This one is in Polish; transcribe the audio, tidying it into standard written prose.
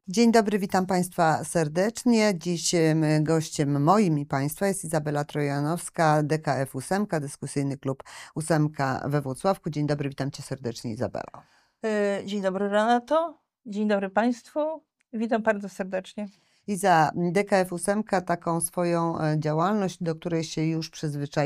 Dzień dobry, witam Państwa serdecznie. Dziś gościem moim i Państwa jest Izabela Trojanowska, DKF Ósemka, dyskusyjny klub Ósemka we Włocławku. Dzień dobry, witam Cię serdecznie, Izabelo. Dzień dobry, Renato. Dzień dobry Państwu. Witam bardzo serdecznie. Iza, DKF Ósemka taką swoją działalność, do której się już przyzwyczaiła,